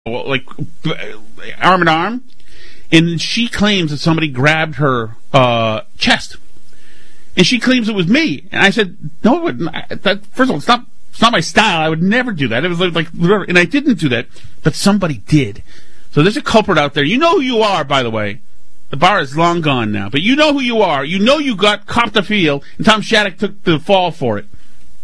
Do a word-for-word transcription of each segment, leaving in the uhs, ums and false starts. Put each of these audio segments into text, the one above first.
like arm in arm, and she claims that somebody grabbed her uh, chest, and she claims it was me. And I said, no, it wouldn't. I, that, first of all, it's not it's not my style. I would never do that. It was like, like, and I didn't do that, but somebody did. So there's a culprit out there. You know who you are, by the way. The bar is long gone now, but you know who you are. You know you got copped a feel, and Tom Shattuck took the fall for it.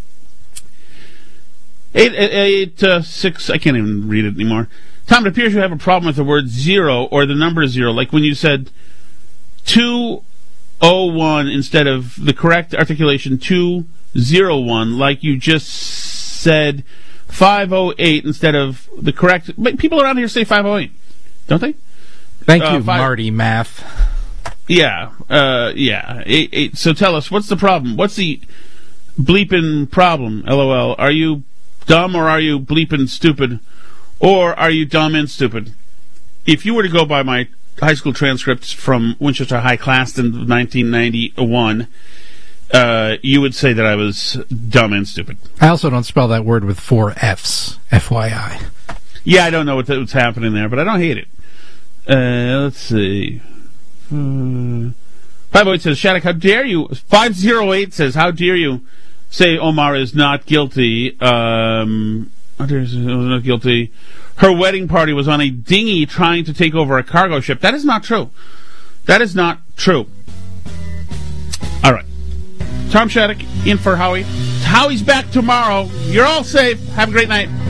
Eight, eight, eight uh, six. I can't even read it anymore. Tom, it appears you have a problem with the word zero or the number zero, like when you said two oh one instead of the correct articulation two oh one, like you just said five oh eight instead of the correct. People around here say five oh eight, don't they? Thank you, uh, five, Marty Math. Yeah, uh, yeah. Eight, eight. So tell us, what's the problem? What's the bleeping problem? LOL. Are you dumb or are you bleeping stupid? Or are you dumb and stupid? If you were to go by my high school transcripts from Winchester High class in nineteen ninety-one, uh, you would say that I was dumb and stupid. I also don't spell that word with four F's, F Y I. Yeah, I don't know what what's happening there, but I don't hate it. Uh, let's see. Uh, five oh eight says, Shattuck, how dare you? five oh eight says, how dare you say Omar is not guilty? Um... was not guilty. Her wedding party was on a dinghy trying to take over a cargo ship. That is not true. That is not true. All right. Tom Shattuck in for Howie. Howie's back tomorrow. You're all safe. Have a great night.